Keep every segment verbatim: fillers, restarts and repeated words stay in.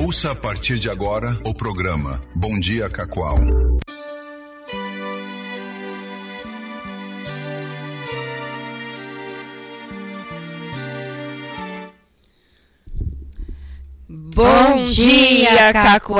Ouça a partir de agora o programa Bom Dia Cacoal. Bom dia,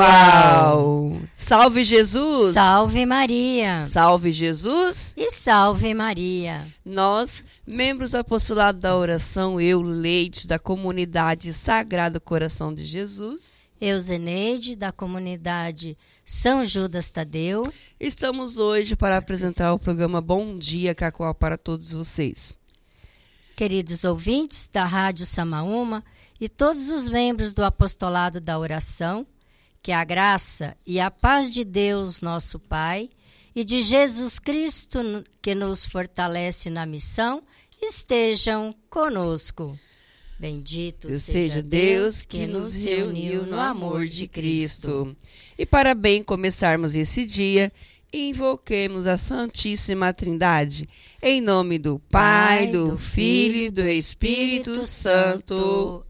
Cacoal! Salve Jesus! Salve Maria! Salve Jesus! E salve Maria! Nós, membros do Apostolado da Oração, eu, Leite, da comunidade Sagrado Coração de Jesus, eu, Zeneide, da comunidade São Judas Tadeu, estamos hoje para apresentar o programa Bom Dia, Cacoal, para todos vocês. Queridos ouvintes da Rádio Samaúma e todos os membros do Apostolado da Oração, que a graça e a paz de Deus, nosso Pai, e de Jesus Cristo, que nos fortalece na missão, estejam conosco. Bendito Eu seja Deus que nos reuniu no amor de Cristo. E para bem começarmos esse dia, invoquemos a Santíssima Trindade, em nome do Pai, do Filho e do Espírito Santo.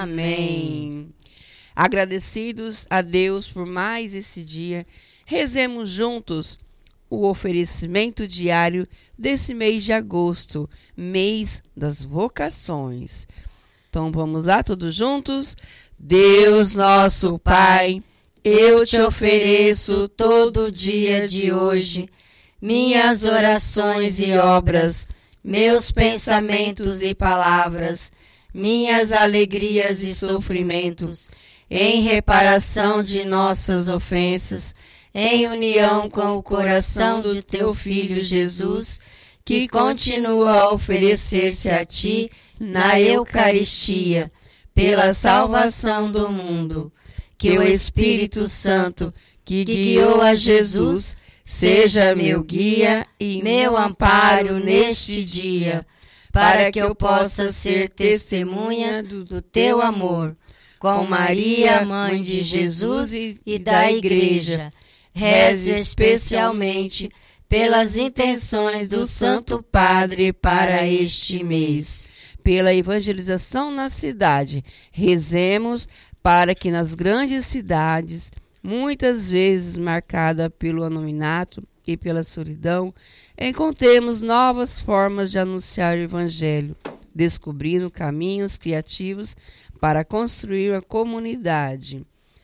Amém. Agradecidos a Deus por mais esse dia, rezemos juntos o oferecimento diário desse mês de agosto, mês das vocações. Então vamos lá, todos juntos? Deus nosso Pai, eu te ofereço todo o dia de hoje, minhas orações e obras, meus pensamentos e palavras, minhas alegrias e sofrimentos, em reparação de nossas ofensas, em união com o coração de teu Filho Jesus, que continua a oferecer-se a ti na Eucaristia, pela salvação do mundo. Que o Espírito Santo, que guiou a Jesus, seja meu guia e meu amparo neste dia, para que eu possa ser testemunha do teu amor, com Maria, mãe de Jesus e da Igreja. Rezo especialmente pelas intenções do Santo Padre para este mês. Pela evangelização na cidade, rezemos para que nas grandes cidades, muitas vezes marcada pelo anonimato e pela solidão, encontremos novas formas de anunciar o Evangelho, descobrindo caminhos criativos para construir a comunidade.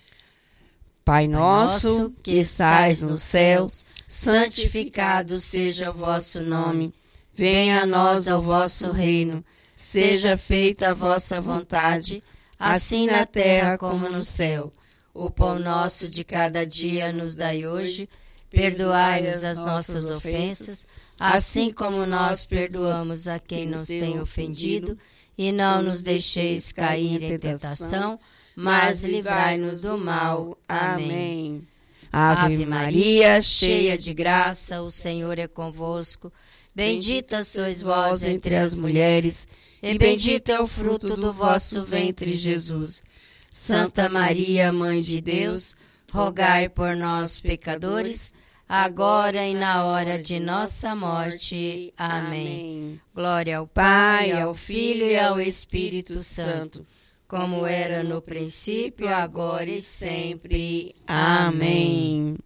Pai nosso, que estais nos céus, santificado seja o vosso nome. Venha a nós o vosso reino. Seja feita a vossa vontade, assim na terra como no céu. O pão nosso de cada dia nos dai hoje. Perdoai-nos as nossas ofensas, assim como nós perdoamos a quem nos tem ofendido. E não nos deixeis cair em tentação, mas livrai-nos do mal. Amém. Ave Maria, cheia de graça, o Senhor é convosco. Bendita sois vós entre as mulheres, e bendito é o fruto do vosso ventre, Jesus. Santa Maria, Mãe de Deus, rogai por nós, pecadores, agora e na hora de nossa morte. Amém. Glória ao Pai, ao Filho e ao Espírito Santo, como era no princípio, agora e sempre. Amém.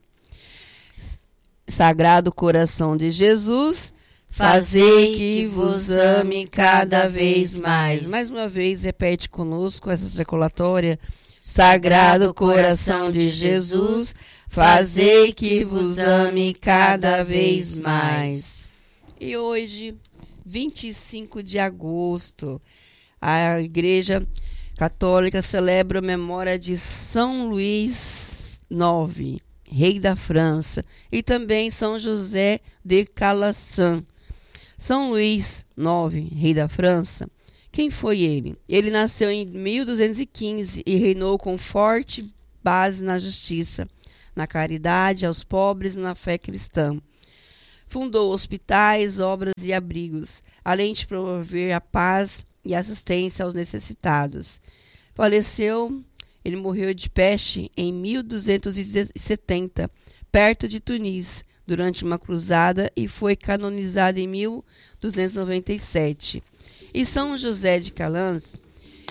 Sagrado Coração de Jesus, fazei que vos ame cada vez mais. Mais uma vez, repete conosco essa ejaculatória. Sagrado Coração de Jesus, fazei que vos ame cada vez mais. E hoje, vinte e cinco de agosto, a Igreja Católica celebra a memória de São Luís nove, rei da França, e também São José de Calaçã. São Luís nove, rei da França, quem foi ele? Ele nasceu em mil duzentos e quinze e reinou com forte base na justiça, na caridade aos pobres e na fé cristã. Fundou hospitais, obras e abrigos, além de promover a paz e assistência aos necessitados. Faleceu, ele morreu de peste em mil duzentos e setenta, perto de Tunis, durante uma cruzada, e foi canonizado em mil duzentos e noventa e sete. E São José de Calans,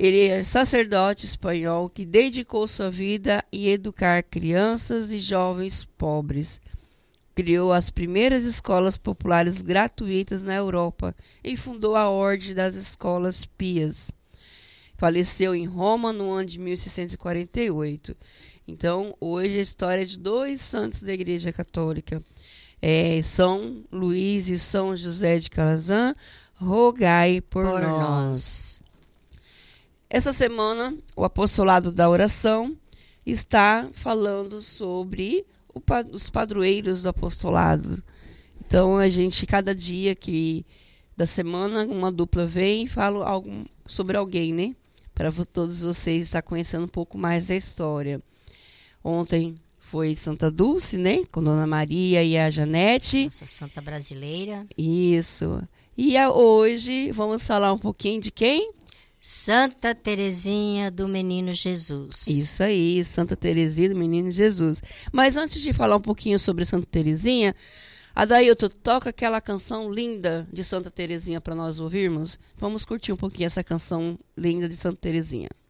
Ele é sacerdote espanhol que dedicou sua vida em educar crianças e jovens pobres. Criou as primeiras escolas populares gratuitas na Europa e fundou a Ordem das Escolas Pias. Faleceu em Roma no ano de mil seiscentos e quarenta e oito. Então, hoje a história é de dois santos da Igreja Católica. É, São Luís e São José de Calazam, rogai por, por nós. nós. Essa semana, o apostolado da oração está falando sobre o, os padroeiros do apostolado. Então, a gente, cada dia que da semana, uma dupla vem e fala algo sobre alguém, né? Para todos vocês estar conhecendo um pouco mais da história. Ontem foi Santa Dulce, né? Com Dona Maria e a Janete. Nossa santa brasileira. Isso. E a, hoje vamos falar um pouquinho de quem? Santa Teresinha do Menino Jesus. Isso aí, Santa Teresinha do Menino Jesus. Mas antes de falar um pouquinho sobre Santa Teresinha, Adailton, toca aquela canção linda de Santa Teresinha para nós ouvirmos. Vamos curtir um pouquinho essa canção linda de Santa Teresinha.